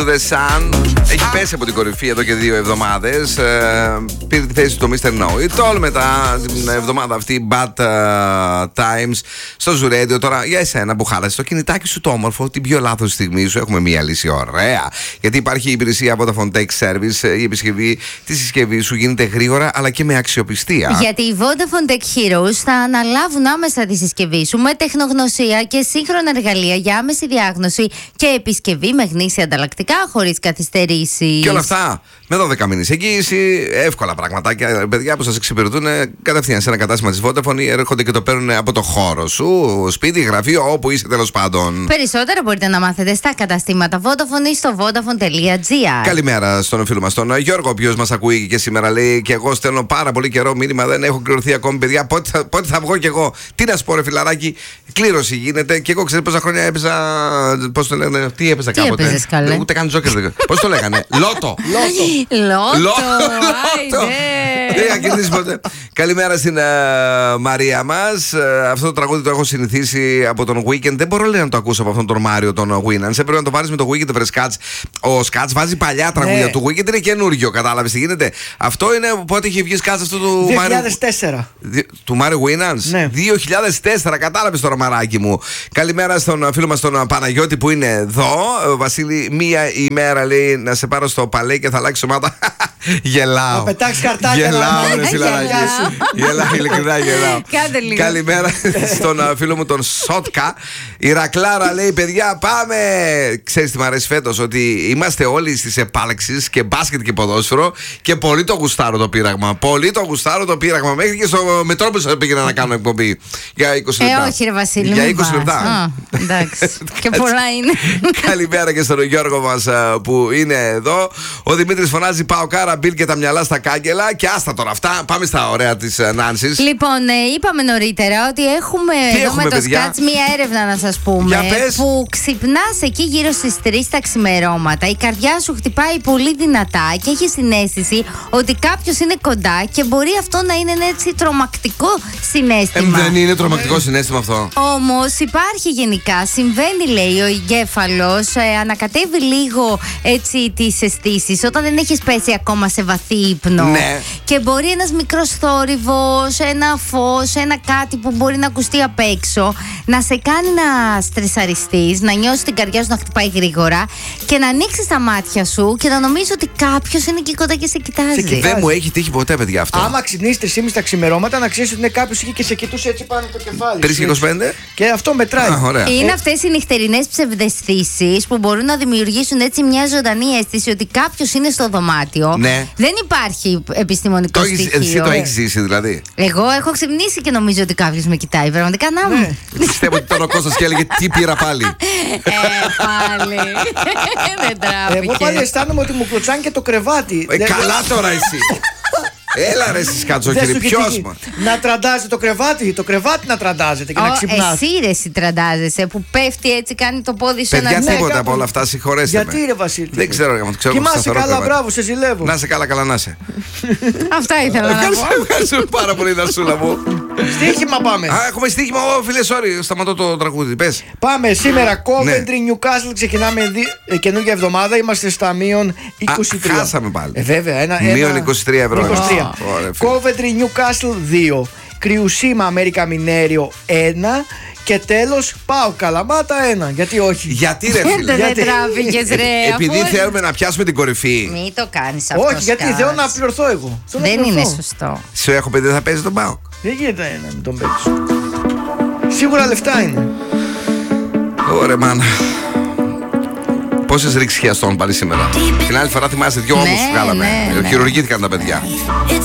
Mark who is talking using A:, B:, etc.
A: The Sun έχει πέσει από την κορυφή εδώ και 2 εβδομάδες. Πήρε τη θέση του Mr. Know It All μετά την εβδομάδα αυτή. Bad Times στο Zoo Radio. Τώρα για εσένα που χάλασε το κινητάκι σου το όμορφο, την πιο λάθος στιγμή σου, έχουμε μία λύση ωραία. Γιατί υπάρχει η υπηρεσία Vodafone Tech Service. Η επισκευή τη συσκευή σου γίνεται γρήγορα αλλά και με αξιοπιστία.
B: Γιατί οι Vodafone Tech Heroes θα αναλάβουν άμεσα τη συσκευή σου με τεχνογνωσία και σύγχρονα εργαλεία για άμεση διάγνωση και επισκευή με γνήσια ανταλλακτικά χωρίς καθυστερήσεις.
A: Και όλα αυτά με 12 μήνες εγγύηση, εύκολα πραγματάκια. Παιδιά που σας εξυπηρετούν κατευθείαν σε ένα κατάστημα της Vodafone ή έρχονται και το παίρνουν από το χώρο σου, σπίτι, γραφείο, όπου είσαι τέλος πάντων.
B: Περισσότερα μπορείτε να μάθετε στα καταστήματα Vodafone ή στο vodafone.gr.
A: Καλημέρα στον φίλο μας τον Γιώργο, ο οποίος μας ακούει και σήμερα λέει: και εγώ στέλνω πάρα πολύ καιρό μήνυμα, δεν έχω κληρωθεί ακόμη, παιδιά. Πότε θα βγω κι εγώ? Τι να σου πω, ρε φιλαράκι, κλήρωση γίνεται. Και εγώ ξέρω πόσα χρόνια έπαιζα. Πώς το λένε, τι έπαιζα κάποτε?
B: Έπαιζες, καλέ?
A: Ούτε καν τζόκερ. Πώς το λέγανε? Λότο. Δεν είχα κερδίσει ποτέ. Καλημέρα στην Μαρία μας. Αυτό το τραγούδι το έχω συνηθίσει από τον Weekend. Δεν μπορώ να το ακούσω από αυτόν τον Μάριο τον Winans. Έπρεπε να το βάλεις με το Weekend, βρε Σκάτς. Ο Σκάτς βάζει παλιά τραγούδια του Weekend, είναι καινούριο. Κατάλαβες τι γίνεται? Αυτό είναι πότε είχε βγει Σκάτς αυτό του Μάριου?
C: 2004.
A: Του Μάριου Winans.
C: Ναι.
A: 2004, κατάλαβες τώρα, μαράκι μου. Καλημέρα στον φίλο μας τον Παναγιώτη που είναι εδώ. Βασίλη, μία ημέρα λέει να σε πάρω στο παλέ και θα αλλάξει ομάδα. Γελάω.
C: Να πετάξει χαρτάκια.
A: Γελάω, ρε φιλαράκι. Γελάω, ειλικρινά γελάω. Καλημέρα στον φίλο μου τον Σότκα. Η Ρακλάρα λέει: παιδιά, πάμε. Ξέρεις τι μου αρέσει φέτος? Ότι είμαστε όλοι στις επάλξεις και μπάσκετ και ποδόσφαιρο και πολύ το γουστάρω το πείραγμα. Πολύ το γουστάρω το πείραγμα. Μέχρι και στο μετρόπολο πήγαινα να κάνω εκπομπή για 20 λεπτά.
B: Όχι, ρε Βασίλη.
A: Για 20 λεπτά.
B: Εντάξει. Και πολλά είναι.
A: Καλημέρα και στον Γιώργο μας που είναι εδώ. Ο Δημήτρης φωνάζει: πάω κάρα, μπιλ και τα μυαλά στα κάγκελα. Και άστα τώρα αυτά. Πάμε στα ωραία της Νάνσης.
B: Λοιπόν, είπαμε νωρίτερα ότι έχουμε εδώ με το Σκάτς μία έρευνα να σας πούμε. Που ξυπνάς εκεί γύρω στις 3 τα ξημερώματα. Η καρδιά σου χτυπάει πολύ δυνατά και έχει συναίσθηση ότι κάποιος είναι κοντά και μπορεί αυτό να είναι ένα έτσι τρομακτικό συναίσθημα.
A: Δεν είναι τρομακτικό συναίσθημα αυτό?
B: Όμως υπάρχει γενικά. Συμβαίνει, λέει, ο εγκέφαλος ανακατεύει λίγο έτσι τις αισθήσεις όταν δεν έχεις πέσει ακόμα σε βαθύ ύπνο.
A: Ναι.
B: Και μπορεί ένας μικρός θόρυβος, ένα φως, ένα κάτι που μπορεί να ακουστεί απ' έξω να σε κάνει να στρεσαριστείς, να νιώσεις την καρδιά σου να χτυπάει γρήγορα και να ανοίξεις τα μάτια σου και να νομίζεις ότι κάποιος είναι εκεί κοντά και σε κοιτάζει.
A: Δεν μου έχει τύχει ποτέ, παιδιά, αυτό.
C: Άμα ξυπνήσεις 3:30 τα ξημερώματα, να ξέρεις ότι είναι κάποιος εκεί και σε κοιτούσε έτσι πάνω το κεφάλι.
A: 3:25.
C: Και αυτό μετράει.
B: Είναι αυτές οι νυχτερινές ψευδαισθήσεις που μπορούν να δημιουργήσουν έτσι μια ζωντανή αίσθηση ότι κάποιος είναι στο δωμάτιο.
A: Ναι.
B: Δεν υπάρχει επιστημονικό στοιχείο.
A: Εσύ το έχεις ζήσει δηλαδή?
B: Εγώ έχω ξυπνήσει και νομίζω ότι κάποιος με κοιτάει. Πραγματικά να μου.
A: Πιστεύω ότι ήταν ο Κώστας και έλεγε: τι πήρα πάλι?
B: Πάλι. Δεν τράπηκε.
C: Εγώ πάλι αισθάνομαι ότι μου κλωτσάνε και το κρεβάτι.
A: Καλά τώρα εσύ. Έλα ρε εσύ Σκατζόκερη, ποιος?
C: Να τραντάζει το κρεβάτι να τραντάζεται και να ξυπνάς.
B: Εσύ ρε εσύ τραντάζεσαι που πέφτει έτσι, κάνει το πόδι σου.
A: Παιδιά, τίποτα από όλα αυτά, συγχωρέστε με.
C: Γιατί ρε Βασίλη?
A: Δεν ξέρω, το ξέρω.
C: Κοιμάσαι καλά, μπράβο, σε ζηλεύω.
A: Να σε καλά, καλά να σε.
B: Αυτά ήθελα να πω.
A: Ευχαριστούμε πάρα πολύ, Δασούλα μου.
C: Στοίχημα πάμε.
A: Α, έχουμε στοίχημα, φίλε, sorry, σταματώ το τραγούδι, πες.
C: Πάμε σήμερα, Coventry, Newcastle, ξεκινάμε καινούργια εβδομάδα, είμαστε στα μείον 23.
A: Χάσαμε πάλι.
C: Βέβαια,
A: μείον 23 ευρώ.
C: Coventry, Newcastle 2, Κρυουσίμα, Αμέρικα Μινέριο 1 και τέλος πάω Καλαμάτα 1. Γιατί όχι?
A: Γιατί ρε φίλε?
B: Δεν τράβηκες ρε.
A: Επειδή θέλουμε να πιάσουμε την κορυφή.
B: Μην το κάνεις αυτό.
C: Όχι, γιατί θέλω να πληρωθώ εγώ.
B: Δεν είναι σωστό.
A: Σου έχω πει δεν θα παίζει τον ΠΑΟΚ.
C: Δεν γίνεται να μην τον παίξω. Σίγουρα λεφτά είναι. Ωραία
A: μάνα. Πόσες ρίξεις χιαστών πάλι σήμερα? Την άλλη φορά θυμάσαι 2 ώμους που βγάλαμε. Χειρουργήθηκαν τα παιδιά.